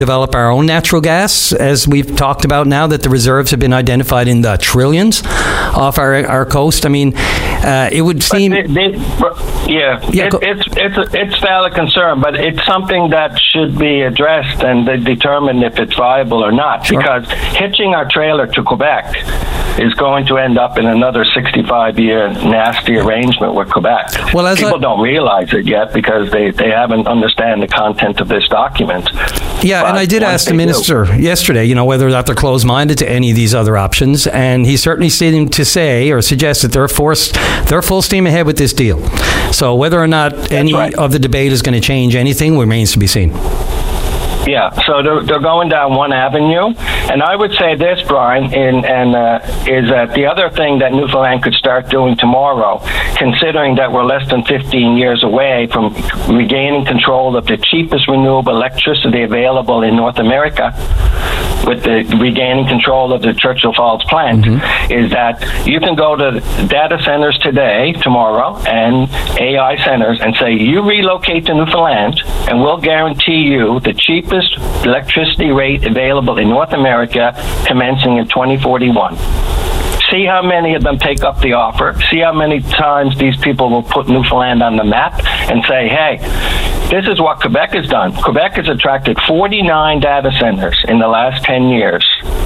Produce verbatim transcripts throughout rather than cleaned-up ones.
develop our own natural gas, as we've talked about now that the reserves have been identified in the trillions off our our coast. I mean, uh, it would seem... They, they, yeah, yeah it, it's it's a, it's valid concern, but it's something that should be addressed and they determine if it's viable or not. Sure. Because hitching our trailer to Quebec is going to end up in another sixty-five year nasty arrangement with Quebec. Well, as People I, don't realize it yet because they, they haven't understand the content of this document. Yeah, But and I did ask the minister do. yesterday, you know, whether or not they're closed-minded to any of these other options, and he certainly seemed to say or suggest that they're forced, they're full steam ahead with this deal. So whether or not That's any right. of the debate is going to change anything remains to be seen. Yeah, so they're, they're going down one avenue. And I would say this, Brian, in, and uh, is that the other thing that Newfoundland could start doing tomorrow, considering that we're less than fifteen years away from regaining control of the cheapest renewable electricity available in North America, with the regaining control of the Churchill Falls plant, mm-hmm. is that you can go to data centers today, tomorrow, and A I centers and say, you relocate to Newfoundland, and we'll guarantee you the cheapest electricity rate available in North America commencing in twenty forty-one. See how many of them take up the offer. See how many times these people will put Newfoundland on the map and say, hey, this is what Quebec has done. Quebec has attracted forty-nine data centers in the last ten years.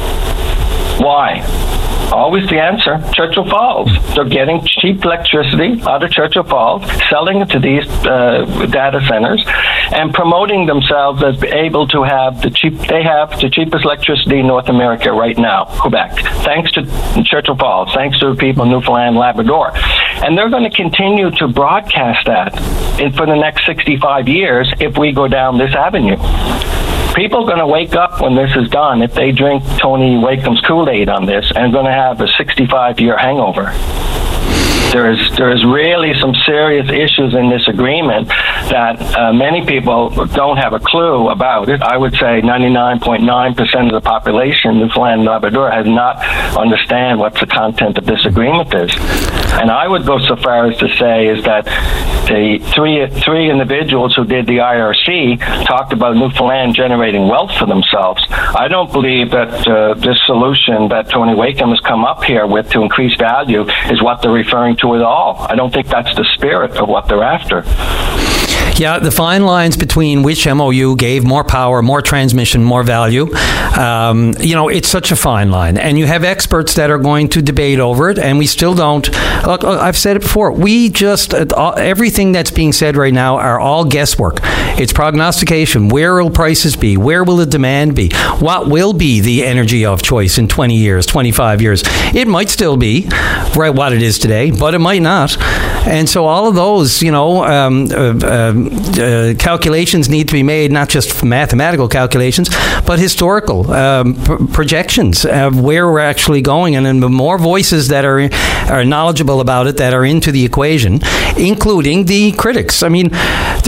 Why? Always the answer, Churchill Falls. They're getting cheap electricity out of Churchill Falls, selling it to these uh, data centers, and promoting themselves as able to have the cheap. They have the cheapest electricity in North America right now, Quebec, thanks to Churchill Falls, thanks to the people in Newfoundland, Labrador. And they're going to continue to broadcast that in, for the next sixty-five years if we go down this avenue. People are going to wake up when this is done if they drink Tony Wakeham's Kool-Aid on this and going to have a sixty-five year hangover. There's there's really some serious issues in this agreement that uh, many people don't have a clue about it. I would say ninety-nine point nine percent of the population, Newfoundland and Labrador, has not understand what the content of this agreement is. And I would go so far as to say is that the three three individuals who did the I R C talked about Newfoundland generating wealth for themselves. I don't believe that uh, this solution that Tony Wakeham has come up here with to increase value is what they're referring to at all. I don't think that's the spirit of what they're after. Yeah, the fine lines between which M O U gave more power, more transmission, more value, um, you know, it's such a fine line. And you have experts that are going to debate over it, and we still don't. Look, I've said it before. We just, everything that's being said right now are all guesswork. It's prognostication. Where will prices be? Where will the demand be? What will be the energy of choice in twenty years, twenty-five years? It might still be right what it is today, but it might not. And so all of those, you know, um, uh, uh, Uh, calculations need to be made, not just mathematical calculations, but historical um, pr- projections of where we're actually going. And then the more voices that are are knowledgeable about it that are into the equation, including the critics. I mean,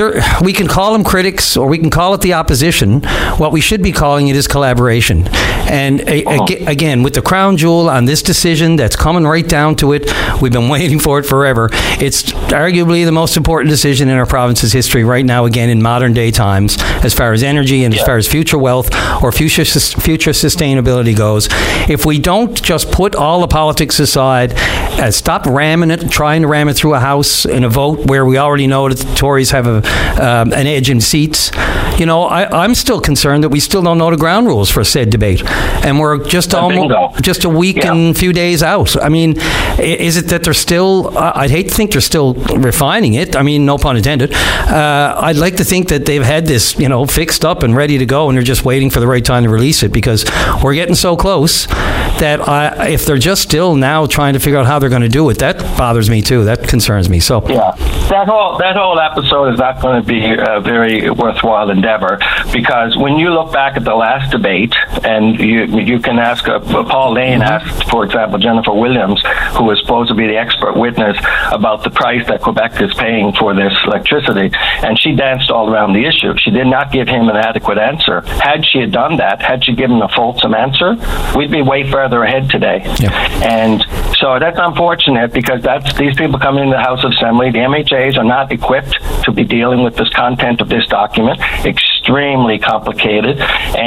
we can call them critics or we can call it the opposition. What we should be calling it is collaboration. And a, oh. a, again, with the crown jewel on this decision that's coming right down to it, we've been waiting for it forever. It's arguably the most important decision in our province's history right now, again, in modern day times, as far as energy and yeah. as far as future wealth or future future sustainability goes. If we don't just put all the politics aside, uh, stop ramming it, trying to ram it through a House in a vote where we already know that the Tories have a, um, an edge in seats, you know, I, I'm still concerned that we still don't know the ground rules for said debate. And we're just a almost bingo. just a week yeah. and a few days out. I mean, is it that they're still, uh, I'd hate to think they're still refining it. I mean, no pun intended. Uh, I'd like to think that they've had this, you know, fixed up and ready to go, and they're just waiting for the right time to release it, because we're getting so close that I, if they're just still now trying to figure out how they're going to do it, that bothers me too. That concerns me. So yeah, that whole that whole episode is not going to be a very worthwhile endeavor, because when you look back at the last debate, and you you can ask uh, Paul Lane mm-hmm. asked, for example, Jennifer Williams, who was supposed to be the expert witness, about the price that Quebec is paying for this electricity, and she danced all around the issue. She did not give him an adequate answer. Had she had done that, had she given a fulsome answer, we'd be way further ahead today. Yeah. And so that's unfortunate, because that's these people coming into the House of Assembly. The M H As are not equipped to be dealing with this content of this document. Extremely extremely complicated.